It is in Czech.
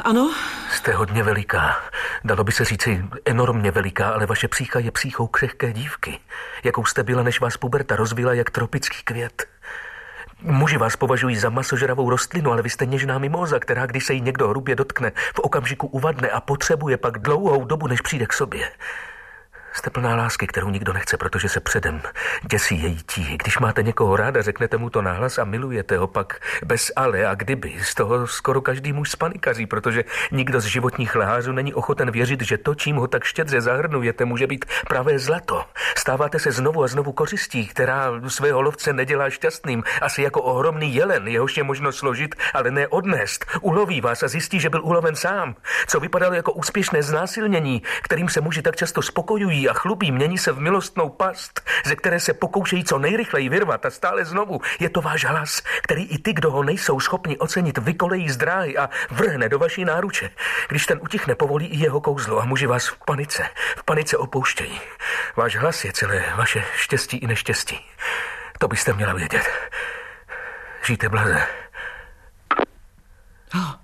Ano? Jste hodně veliká. Dalo by se říci enormně veliká, ale vaše psícha je psíchou křehké dívky. Jakou jste byla, než vás puberta rozvíjela jak tropický květ. Muži vás považují za masožravou rostlinu, ale vy jste něžná mimóza, která, když se jí někdo hrubě dotkne, v okamžiku uvadne a potřebuje pak dlouhou dobu, než přijde k sobě. Jste plná lásky, kterou nikdo nechce, protože se předem děsí její tíhy. Když máte někoho ráda, řeknete mu to nahlas a milujete ho pak bez ale a kdyby. Z toho skoro každý muž spanikaří, protože nikdo z životních lhářů není ochoten věřit, že to, čím ho tak štědře zahrnujete, může být pravé zlato. Stáváte se znovu a znovu kořistí, která svého lovce nedělá šťastným, asi jako ohromný jelen, jehož je možno složit, ale ne odnést. Uloví vás a zjistí, že byl uloven sám. Co vypadalo jako úspěšné znásilnění, kterým se muži tak často spokojují a chlubí, mění se v milostnou past, ze které se pokoušejí co nejrychleji vyrvat a stále znovu. Je to váš hlas, který i ty, kdo ho nejsou schopni ocenit, vykolejí z dráhy a vrhne do vaší náruče. Když ten utichne, povolí i jeho kouzlo a muži vás v panice opouštějí. Váš hlas je celé vaše štěstí i neštěstí. To byste měla vědět. Žijte blaze. Oh.